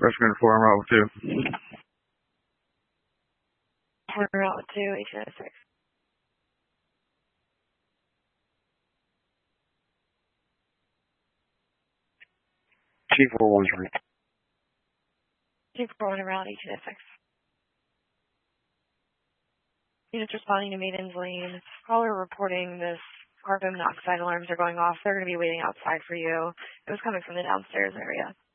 Rescue 4 on Route 2. Route 2, 1806. Chief 41's right. Chief 41 around 1806. Units responding to Maiden's Lane. Caller reporting this carbon monoxide alarms are going off. They're going to be waiting outside for you. It was coming from the downstairs area.